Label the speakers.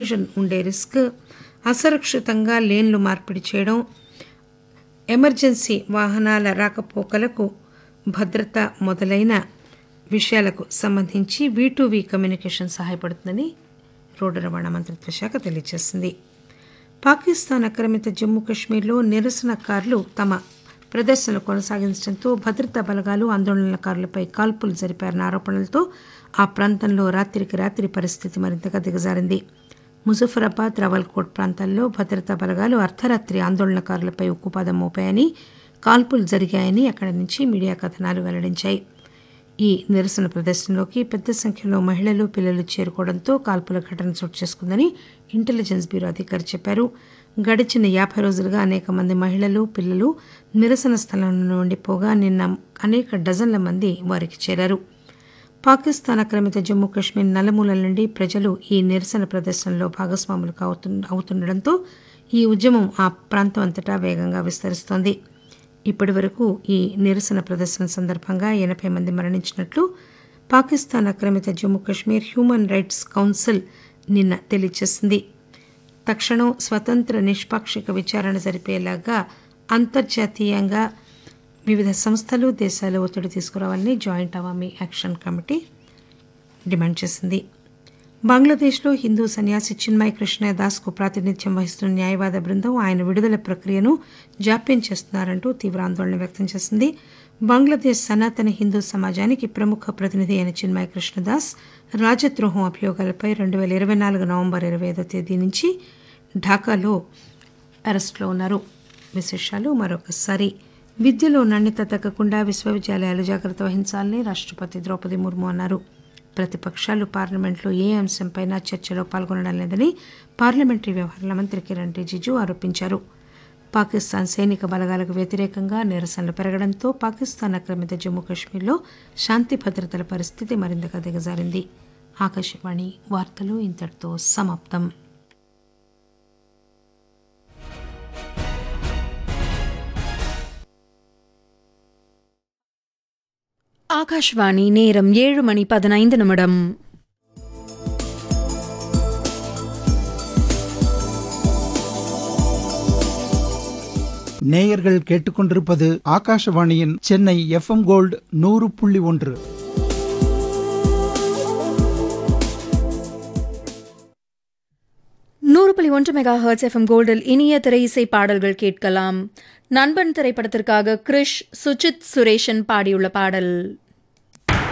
Speaker 1: Confusion ఉండే risk, అసురక్షితంగా లేన్లు మార్పిడి చేయడం, ఎమర్జెన్సీ వాహనాల రాకపోకలకు భద్రత మొదలైన విషయాలకు సంబంధించి V2V కమ్యూనికేషన్ సహాయపడుతుందని రోడ్డు రవాణా మంత్రిత్వ శాఖ తెలియజేసింది. పాకిస్తాన్ ఆక్రమిత జమ్మూ కాశ్మీర్లో నిరసనకారులు తమ ప్రదర్శనలు కొనసాగించడంతో భద్రతా బలగాలు ఆందోళనకారులపై కాల్పులు జరిపారన్న ఆరోపణలతో ఆ ప్రాంతంలో రాత్రికి రాత్రి పరిస్థితి మరింతగా దిగజారింది. ముజఫరాబాద్, రావల్కోట్ ప్రాంతాల్లో భద్రతా బలగాలు అర్ధరాత్రి ఆందోళనకారులపై ఉక్కుపాదం మోపాయని, కాల్పులు జరిగాయని అక్కడి నుంచి మీడియా కథనాలు వెల్లడించాయి. ఈ నిరసన ప్రదర్శనలోకి పెద్ద సంఖ్యలో మహిళలు, పిల్లలు చేరుకోవడంతో కాల్పుల ఘటన చోటు చేసుకుందని ఇంటెలిజెన్స్ బ్యూరో అధికారి చెప్పారు. గడిచిన 50 రోజులుగా అనేక మంది మహిళలు, పిల్లలు నిరసన స్థలంలో ఉండిపోగా నిన్న అనేక డజన్ల మంది వారికి చేరారు. పాకిస్తాన్ ఆక్రమిత జమ్మూ కాశ్మీర్ నలుమూలల నుండి ప్రజలు ఈ నిరసన ప్రదర్శనలో భాగస్వాములు అవుతుండటంతో ఈ ఉద్యమం ఆ ప్రాంతం అంతటా వేగంగా విస్తరిస్తోంది. ఇప్పటి వరకు ఈ నిరసన ప్రదర్శన సందర్భంగా 80 మంది మరణించినట్లు పాకిస్తాన్ ఆక్రమిత Jammu Kashmir human rights council నిన్న తెలియజేసింది. తక్షణం స్వతంత్ర నిష్పాక్షిక విచారణ జరిపేలాగా అంతర్జాతీయంగా వివిధ సంస్థలు, దేశాలు ఒత్తిడి తీసుకురావాలని joint Awami action committee demand చేసింది. బంగ్లాదేశ్లో హిందూ సన్యాసి చిన్మయ్ కృష్ణ దాస్కు ప్రాతినిధ్యం వహిస్తున్న న్యాయవాద బృందం ఆయన విడుదల ప్రక్రియను జాప్యం చేస్తున్నారంటూ తీవ్ర ఆందోళన వ్యక్తం చేసింది. బంగ్లాదేశ్ సనాతన హిందూ సమాజానికి ప్రముఖ ప్రతినిధి అయిన చిన్మయ్ కృష్ణదాస్ రాజద్రోహం అభియోగాలపై 2024 నవంబర్ 25వ తేదీ నుంచి ఢాకాలో అరెస్టులో ఉన్నారు. విశేషాలు మరొకసారి. విద్యలో నాణ్యత తగ్గకుండా విశ్వవిద్యాలయాలు జాగ్రత్త వహించాలని రాష్ట్రపతి ద్రౌపది ముర్ము అన్నారు. ప్రతిపక్షాలు పార్లమెంట్లో ఏ అంశంపైనా చర్చలో పాల్గొనడం లేదని పార్లమెంటరీ వ్యవహారాల మంత్రి కిరణ్ రిజిజు ఆరోపించారు. పాకిస్తాన్ సైనిక బలగాలకు వ్యతిరేకంగా నిరసనలు పెరగడంతో పాకిస్తాన్ ఆక్రమిత జమ్మూ కాశ్మీర్లో శాంతి భద్రతల పరిస్థితి మరింతగా దిగజారింది. ఆకాశవాణి వార్తలు ఇంతటితో సమాప్తం.
Speaker 2: ஆகாஷ்வாணி நேரம் 7:15.
Speaker 3: நேயர்கள் கேட்டுக்கொண்டிருப்பது ஆகாஷவாணியின் Chennai FM gold 100.1.
Speaker 2: Mega FM கோல்டில் இனிய திரை இசை பாடல்கள் கேட்கலாம். நண்பன் திரைப்படத்திற்காக கிரிஷ், சுஜித் சுரேஷன் பாடியுள்ள பாடல்.